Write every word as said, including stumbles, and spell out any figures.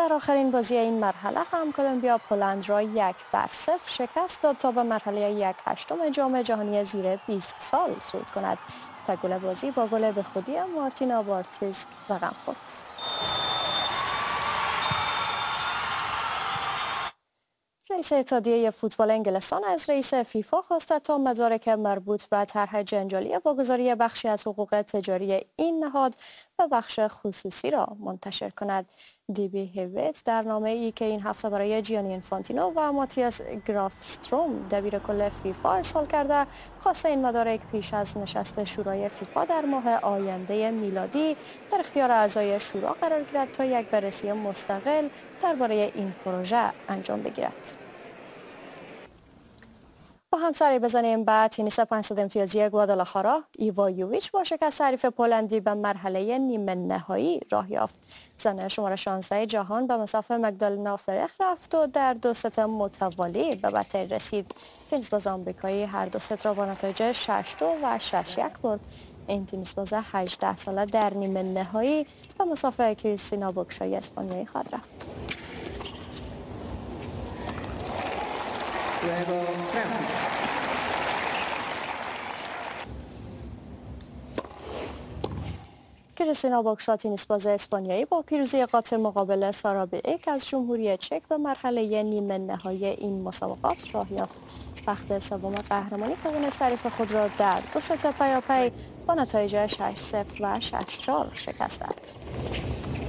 در آخرین بازی این مرحله هم کلمبیا پولند را یک بر صفر شکست داد تا به مرحله یک هشتم جام جهانی زیر بیست سال صعود کند. تا گل بازی با گل به خودی مارتینا بارتز رقم خورد. رئیس اتحادیه فوتبال انگلستان از رئیس فیفا خواسته تا مدارک مربوط به طرح جنجالی واگذاری بخشی از حقوق تجاری این نهاد به بخش خصوصی را منتشر کند. دیبی هیویت در نامه ای که این هفته برای جیانی انفانتینو و ماتیاس گرافستروم دبیر کل فیفا ارسال کرده، خواسته این مدارک پیش از نشست شورای فیفا در ماه آینده میلادی در اختیار اعضای شورا قرار گیرد تا یک بررسی مستقل درباره این پروژه انجام بگیرد. با هم سری بزنیم به تنیس پانصد امتیازی گوادالاخارا. ایوا یوویچ با شکست حریف پولندی به مرحله نیمه نهایی راه یافت. زن شماره شانزده جهان به مصاف مگدالنا فرخ رفت و در دو ست متوالی به برتری رسید. تنیس باز آمریکایی هر دو ست را با نتایج شش دو و شش یک برد. این تنیس باز هجده ساله در نیمه نهایی به مصاف کریستینا بوکشای اسپانیایی خواهد رفت. کریستینا بوکشا تنیس باز اسپانیایی با پیروزی قاطع مقابل سارا بیک از جمهوری چک به مرحله نیمه نهایی این مسابقات راه یافت. وقت سوم قهرمانی توانست حریف خود را در دو ست پیاپی با نتایج شش صفر و شش چهار شکست دهد.